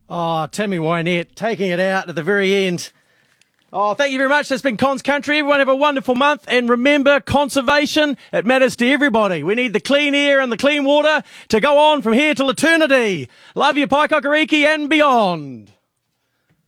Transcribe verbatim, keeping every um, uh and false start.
Oh, Tammy Wynette taking it out at the very end. Oh, thank you very much. That's been Cons Country. Everyone have a wonderful month. And remember, conservation, it matters to everybody. We need the clean air and the clean water to go on from here till eternity. Love you, Paikakariki and beyond.